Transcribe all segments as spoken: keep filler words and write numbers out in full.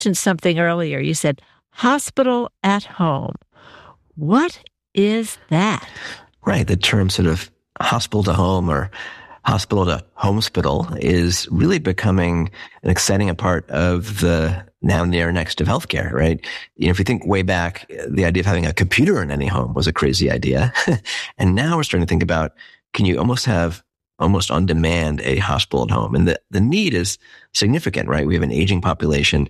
mentioned something earlier. You said hospital at home. What is that? Right. The term sort of hospital to home or hospital to homespital is really becoming an exciting part of the now near next of healthcare, right? You know, if you think way back, the idea of having a computer in any home was a crazy idea. And now we're starting to think about, can you almost have almost on demand a hospital at home? And the, the need is significant, right? We have an aging population.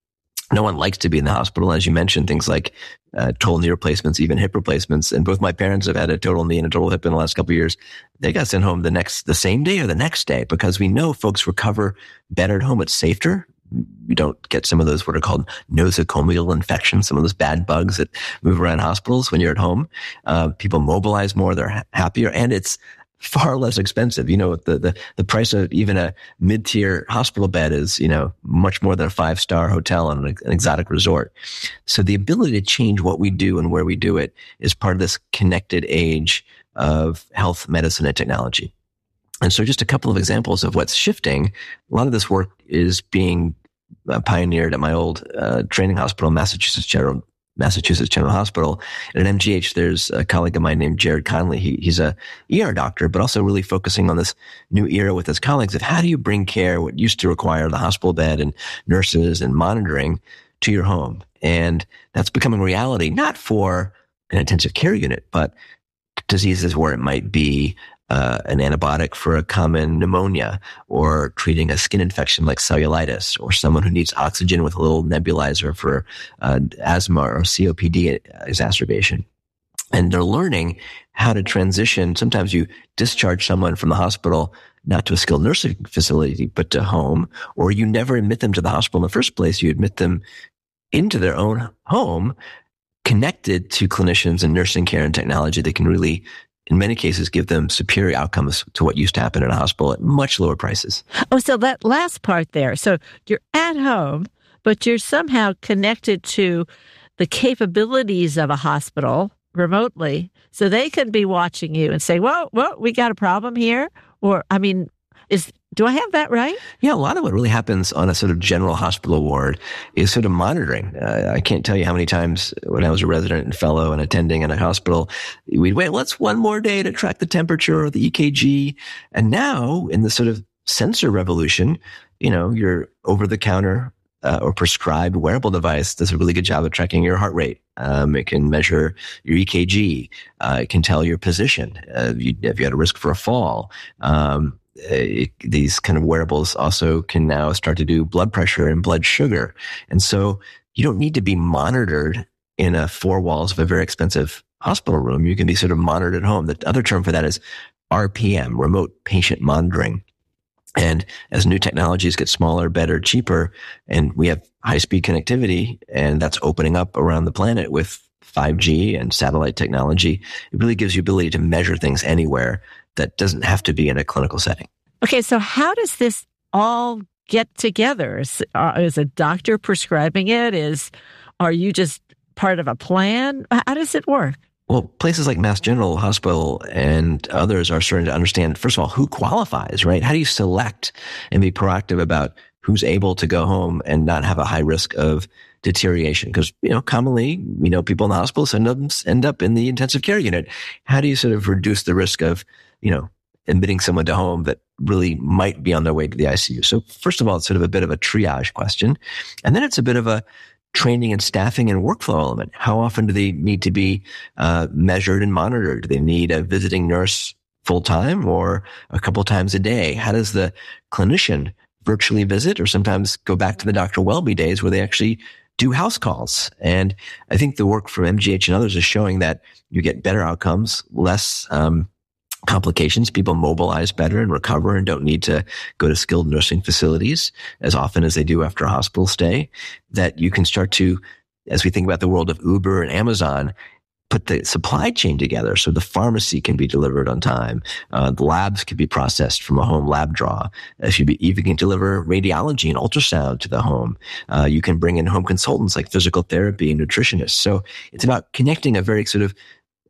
No one likes to be in the hospital. As you mentioned, things like uh, total knee replacements, even hip replacements. And both my parents have had a total knee and a total hip in the last couple of years. They got sent home the next, the same day or the next day, because we know folks recover better at home. It's safer. You don't get some of those what are called nosocomial infections, some of those bad bugs that move around hospitals when you're at home. Uh, people mobilize more. They're ha- happier. And it's far less expensive. You know, the, the, the price of even a mid-tier hospital bed is, you know, much more than a five-star hotel on an, an exotic resort. So the ability to change what we do and where we do it is part of this connected age of health, medicine, and technology. And so just a couple of examples of what's shifting. A lot of this work is being uh, pioneered at my old uh, training hospital, Massachusetts General Massachusetts General Hospital. And at M G H, there's a colleague of mine named Jared Conley. He, he's a E R doctor, but also really focusing on this new era with his colleagues of how do you bring care, what used to require the hospital bed and nurses and monitoring, to your home. And that's becoming reality, not for an intensive care unit, but diseases where it might be Uh, an antibiotic for a common pneumonia, or treating a skin infection like cellulitis, or someone who needs oxygen with a little nebulizer for uh, asthma or C O P D exacerbation. And they're learning how to transition. Sometimes you discharge someone from the hospital, not to a skilled nursing facility, but to home, or you never admit them to the hospital in the first place. You admit them into their own home, connected to clinicians and nursing care and technology that can really, in many cases, give them superior outcomes to what used to happen in a hospital at much lower prices. Oh, so that last part there. So you're at home, but you're somehow connected to the capabilities of a hospital remotely, so they can be watching you and say, "Whoa, whoa, we got a problem here." Or, I mean, is do I have that right? Yeah, a lot of what really happens on a sort of general hospital ward is sort of monitoring. Uh, I can't tell you how many times when I was a resident and fellow and attending in a hospital, we'd wait, let's one more day to track the temperature or the E K G. And now in the sort of sensor revolution, you know, your over-the-counter uh, or prescribed wearable device does a really good job of tracking your heart rate. Um, it can measure your E K G. Uh, it can tell your position. Uh, if, you, if you had a risk for a fall. Um, It, these kind of wearables also can now start to do blood pressure and blood sugar. And so you don't need to be monitored in a four walls of a very expensive hospital room. You can be sort of monitored at home. The other term for that is R P M, remote patient monitoring. And as new technologies get smaller, better, cheaper, and we have high-speed connectivity, and that's opening up around the planet with five G and satellite technology, it really gives you ability to measure things anywhere that doesn't have to be in a clinical setting. Okay, so how does this all get together? Is, uh, is a doctor prescribing it? Is are you just part of a plan? How does it work? Well, places like Mass General Hospital and others are starting to understand, first of all, who qualifies, right? How do you select and be proactive about who's able to go home and not have a high risk of deterioration? Because, you know, commonly, we know people in the hospital end up, end up in the intensive care unit. How do you sort of reduce the risk of, you know, admitting someone to home that really might be on their way to the I C U? So first of all, it's sort of a bit of a triage question. And then it's a bit of a training and staffing and workflow element. How often do they need to be uh, measured and monitored? Do they need a visiting nurse full time or a couple times a day? How does the clinician virtually visit, or sometimes go back to the Doctor Welby days where they actually do house calls? And I think the work from M G H and others is showing that you get better outcomes, less um, complications. People mobilize better and recover and don't need to go to skilled nursing facilities as often as they do after a hospital stay. That you can start to, as we think about the world of Uber and Amazon, put the supply chain together so the pharmacy can be delivered on time. Uh, the labs can be processed from a home lab draw. If you be, even can deliver radiology and ultrasound to the home. Uh, you can bring in home consultants like physical therapy and nutritionists. So it's about connecting a very sort of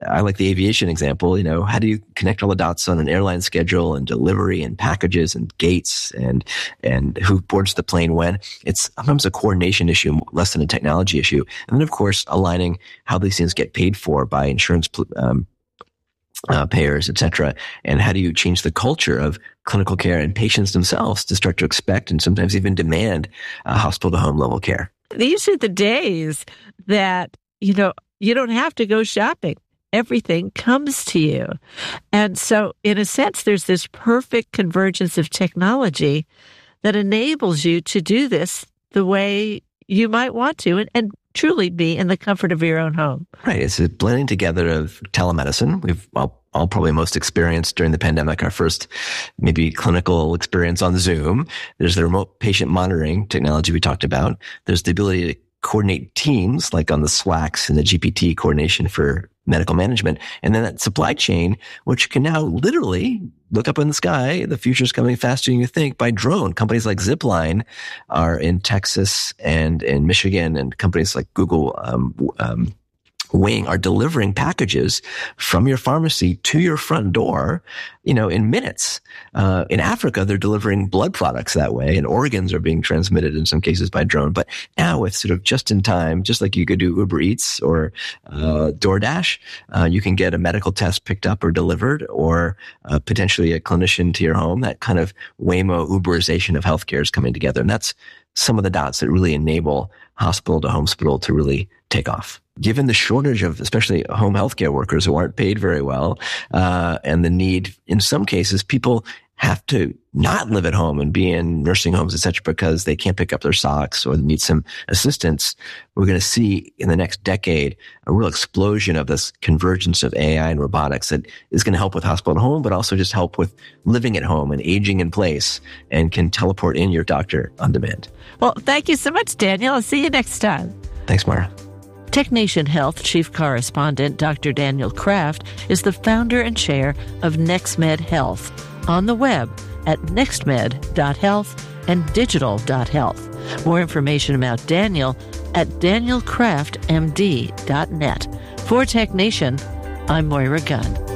I like the aviation example. You know, how do you connect all the dots on an airline schedule and delivery and packages and gates and and who boards the plane when? It's sometimes a coordination issue, less than a technology issue. And then, of course, aligning how these things get paid for by insurance um, uh, payers, et cetera. And how do you change the culture of clinical care and patients themselves to start to expect and sometimes even demand uh, hospital-to-home level care? These are the days that, you know, you don't have to go shopping. Everything comes to you. And so, in a sense, there's this perfect convergence of technology that enables you to do this the way you might want to and, and truly be in the comfort of your own home. Right. It's a blending together of telemedicine. We've all, all probably most experienced during the pandemic, our first maybe clinical experience on Zoom. There's the remote patient monitoring technology we talked about. There's the ability to coordinate teams like on the SWACs and the G P T coordination for medical management. And then that supply chain, which can now literally look up in the sky. The future's coming faster than you think by drone. Companies like Zipline are in Texas and in Michigan, and companies like Google, um, um, Wing are delivering packages from your pharmacy to your front door, you know, in minutes. Uh, in Africa, they're delivering blood products that way, and organs are being transmitted in some cases by drone. But now with sort of just in time, just like you could do Uber Eats or uh, DoorDash, uh, you can get a medical test picked up or delivered, or uh, potentially a clinician to your home. That kind of Waymo Uberization of healthcare is coming together. And that's some of the dots that really enable hospital to home hospital to really take off. Given the shortage of especially home healthcare workers who aren't paid very well, uh, and the need, in some cases, people have to not live at home and be in nursing homes, et cetera, because they can't pick up their socks or need some assistance. We're going to see in the next decade a real explosion of this convergence of A I and robotics that is going to help with hospital at home, but also just help with living at home and aging in place, and can teleport in your doctor on demand. Well, thank you so much, Daniel. I'll see you next time. Thanks, Mara. TechNation Health Chief Correspondent Doctor Daniel Kraft is the founder and chair of NextMed Health, on the web at nextmed dot health and digital dot health. More information about Daniel at daniel kraft m d dot net. For TechNation, I'm Moira Gunn.